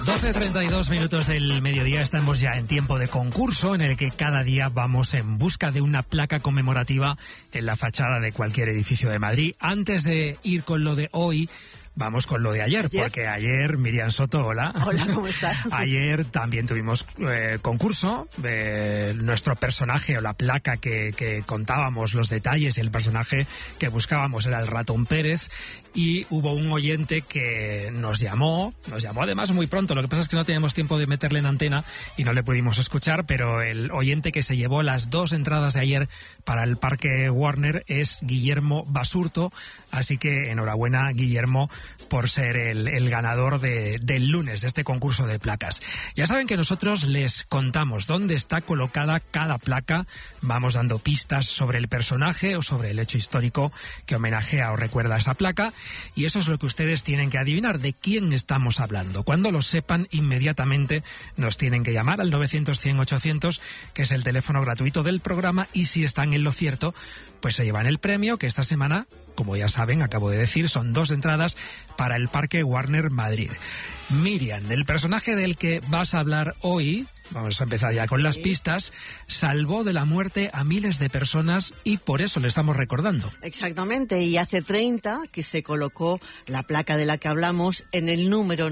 12:32 del mediodía, estamos ya en tiempo de concurso en el que cada día vamos en busca de una placa conmemorativa en la fachada de cualquier edificio de Madrid. Antes de ir con lo de hoy, vamos con lo de ayer, porque ayer, Miriam Soto, hola. Hola, ¿cómo estás? Ayer también tuvimos concurso, nuestro personaje o la placa que contábamos, los detalles, el personaje que buscábamos era el Ratón Pérez, y hubo un oyente que nos llamó además muy pronto. Lo que pasa es que no teníamos tiempo de meterle en antena y no le pudimos escuchar, pero el oyente que se llevó las 2 entradas de ayer para el Parque Warner es Guillermo Basurto, así que enhorabuena, Guillermo, por ser el ganador del lunes de este concurso de placas. Ya saben que nosotros les contamos dónde está colocada cada placa, vamos dando pistas sobre el personaje o sobre el hecho histórico que homenajea o recuerda esa placa, y eso es lo que ustedes tienen que adivinar, de quién estamos hablando. Cuando lo sepan, inmediatamente nos tienen que llamar al 900-100-800, que es el teléfono gratuito del programa, y si están en lo cierto, pues se llevan el premio, que esta semana, como ya saben, acabo de decir, son 2 entradas para el Parque Warner Madrid. Miriam, el personaje del que vas a hablar hoy, vamos a empezar ya con las pistas, salvó de la muerte a miles de personas y por eso le estamos recordando. Exactamente, y hace 30 que se colocó la placa de la que hablamos en el número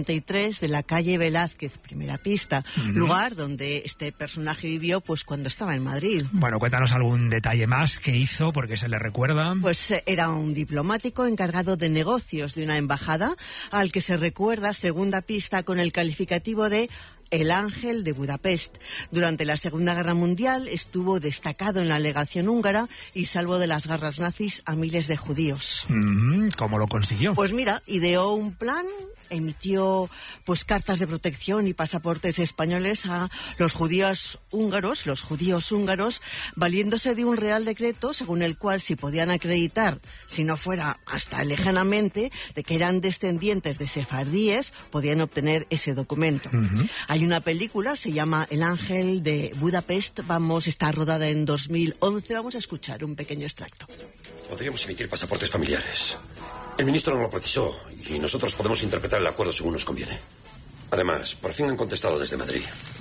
93 de la calle Velázquez, primera pista, lugar donde este personaje vivió pues cuando estaba en Madrid. Bueno, cuéntanos algún detalle más que hizo, porque se le recuerda. Pues era un diplomático encargado de negocios de una embajada, al que se recuerda, segunda pista, con el calificativo de el Ángel de Budapest. Durante la Segunda Guerra Mundial estuvo destacado en la legación húngara y salvó de las garras nazis a miles de judíos. ¿Cómo lo consiguió? Pues mira, ideó un plan, emitió pues cartas de protección y pasaportes españoles a los judíos húngaros, valiéndose de un real decreto según el cual si podían acreditar, si no fuera hasta lejanamente, de que eran descendientes de sefardíes, podían obtener ese documento. Hay una película, se llama El Ángel de Budapest, está rodada en 2011, vamos a escuchar un pequeño extracto. Podríamos emitir pasaportes familiares. El ministro no lo precisó y nosotros podemos interpretar el acuerdo según nos conviene. Además, por fin han contestado desde Madrid.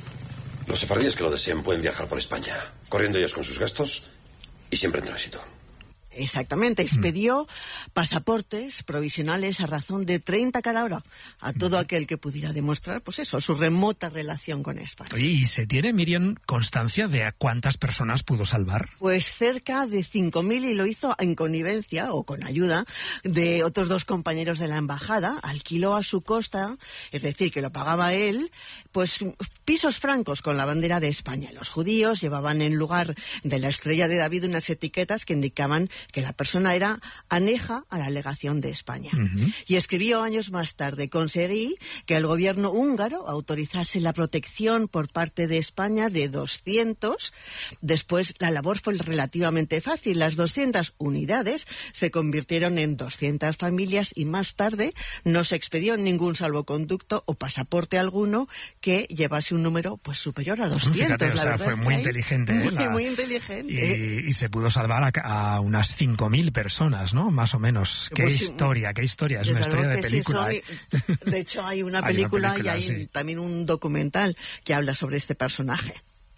Los sefardíes que lo deseen pueden viajar por España, corriendo ellos con sus gastos y siempre en tránsito. Exactamente, expedió pasaportes provisionales a razón de 30 cada hora a todo aquel que pudiera demostrar, pues eso, su remota relación con España. Oye, ¿y se tiene, Miriam, constancia de a cuántas personas pudo salvar? Pues cerca de 5.000, y lo hizo en connivencia o con ayuda de otros 2 compañeros de la embajada. Alquiló a su costa, es decir, que lo pagaba él, pues pisos francos con la bandera de España. Los judíos llevaban en lugar de la estrella de David unas etiquetas que indicaban que la persona era aneja a la legación de España. Y escribió años más tarde: conseguí que el gobierno húngaro autorizase la protección por parte de España de 200. Después la labor fue relativamente fácil. Las 200 unidades se convirtieron en 200 familias y más tarde no se expedió ningún salvoconducto o pasaporte alguno que llevase un número pues superior a 200. Fíjate, la verdad fue muy inteligente. Muy inteligente. Y se pudo salvar a unas 5.000 personas, ¿no? Más o menos. Qué historia. Es una historia de película. Sí, de hecho, hay una película y hay también un documental que habla sobre este personaje.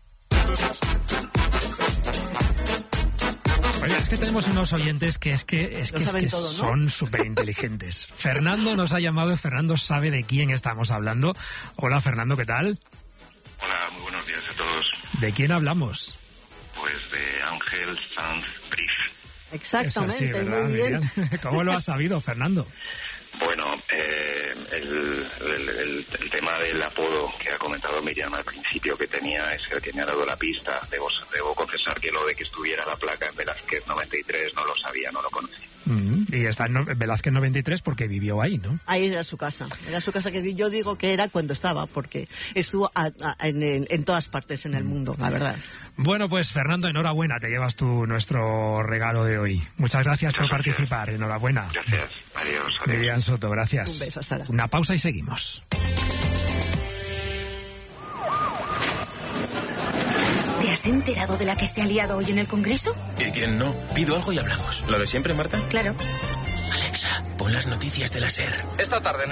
Oye, es que tenemos unos oyentes que todo, ¿no? Son súper inteligentes. Fernando nos ha llamado y Fernando sabe de quién estamos hablando. Hola, Fernando, ¿qué tal? Hola, muy buenos días a todos. ¿De quién hablamos? Pues de Ángel Sanz Briz. Exactamente, sí, muy bien. ¿Cómo lo has sabido, Fernando? Bueno, el tema del apodo que ha comentado Miriam al principio, que tenía, es el que me ha dado la pista. Debo confesar que lo de que estuviera la placa en Velázquez 93 no lo sabía, no lo conocía. Y está en Velázquez 93 porque vivió ahí, ¿no? Ahí era su casa que yo digo que era cuando estaba, porque estuvo en todas partes en el mundo, la verdad. Bueno, pues Fernando, enhorabuena, te llevas nuestro regalo de hoy. Muchas gracias por participar, enhorabuena. Gracias, adiós. Miriam Soto, gracias. Un beso, Sara. Una pausa y seguimos. ¿Te has enterado de la que se ha liado hoy en el Congreso? ¿Y quién no? Pido algo y hablamos. ¿Lo de siempre, Marta? Claro. Alexa, pon las noticias de la SER. Esta tarde